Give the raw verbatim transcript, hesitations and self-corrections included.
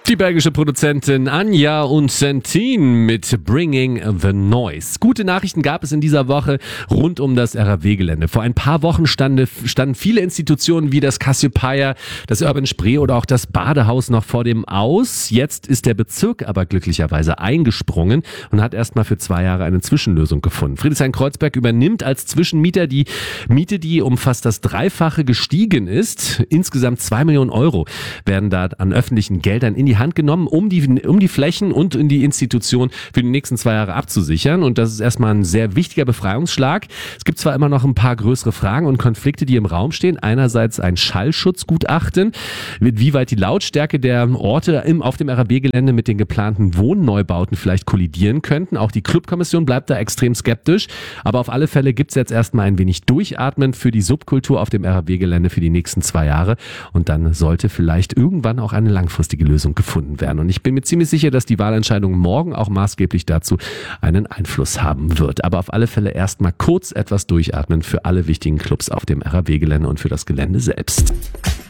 Die belgische Produzentin Anja und Sentin mit Bringing the Noise. Gute Nachrichten gab es in dieser Woche rund um das R A W-Gelände. Vor ein paar Wochen stande, standen viele Institutionen wie das Cassiopeia, das Urban Spree oder auch das Badehaus noch vor dem Aus. Jetzt ist der Bezirk aber glücklicherweise eingesprungen und hat erstmal für zwei Jahre eine Zwischenlösung gefunden. Friedrichshain-Kreuzberg übernimmt als Zwischenmieter die Miete, die um fast das Dreifache gestiegen ist. Insgesamt zwei Millionen Euro werden da an öffentlichen Geldern in die Hand genommen, um die, um die Flächen und in die Institution für die nächsten zwei Jahre abzusichern. Und das ist erstmal ein sehr wichtiger Befreiungsschlag. Es gibt zwar immer noch ein paar größere Fragen und Konflikte, die im Raum stehen. Einerseits ein Schallschutzgutachten, wie weit die Lautstärke der Orte im, auf dem R A W-Gelände mit den geplanten Wohnneubauten vielleicht kollidieren könnten. Auch die Clubkommission bleibt da extrem skeptisch. Aber auf alle Fälle gibt es jetzt erstmal ein wenig Durchatmen für die Subkultur auf dem R A W-Gelände für die nächsten zwei Jahre. Und dann sollte vielleicht irgendwann auch eine langfristige Lösung gefunden werden. Und ich bin mir ziemlich sicher, dass die Wahlentscheidung morgen auch maßgeblich dazu einen Einfluss haben wird. Aber auf alle Fälle erstmal kurz etwas durchatmen für alle wichtigen Clubs auf dem R A W-Gelände und für das Gelände selbst.